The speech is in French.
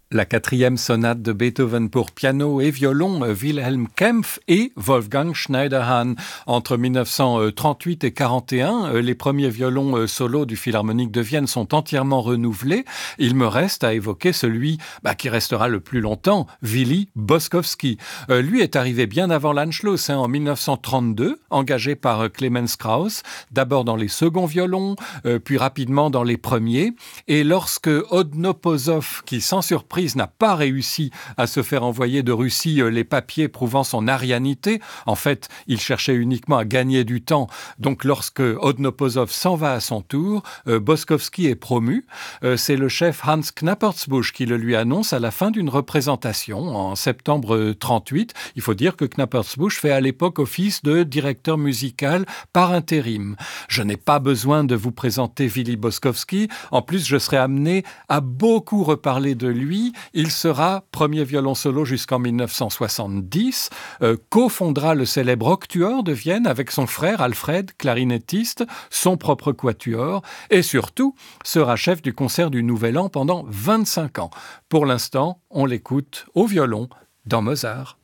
La quatrième sonate de Beethoven pour piano et violon, Wilhelm Kempff et Wolfgang Schneiderhan. Entre 1938 et 41, les premiers violons solos du Philharmonique de Vienne sont entièrement renouvelés. Il me reste à évoquer celui qui restera le plus longtemps, Willy Boskowski. Lui est arrivé bien avant l'Anschluss, en 1932, engagé par Clemens Krauss, d'abord dans les seconds violons, puis rapidement dans les premiers. Et lorsque Odnoposov, qui sans surprise n'a pas réussi à se faire envoyer de Russie les papiers prouvant son arianité. En fait, il cherchait uniquement à gagner du temps. Donc, lorsque Odnoposov s'en va à son tour, Boskowski est promu. C'est le chef Hans Knappertsbusch qui le lui annonce à la fin d'une représentation en septembre 38. Il faut dire que Knappertsbusch fait à l'époque office de directeur musical par intérim. Je n'ai pas besoin de vous présenter Willy Boskowski. En plus, je serai amené à beaucoup reparler de lui. Il sera premier violon solo jusqu'en 1970, cofondera le célèbre Octuor de Vienne avec son frère Alfred, clarinettiste, son propre quatuor, et surtout sera chef du concert du Nouvel An pendant 25 ans. Pour l'instant, on l'écoute au violon dans Mozart.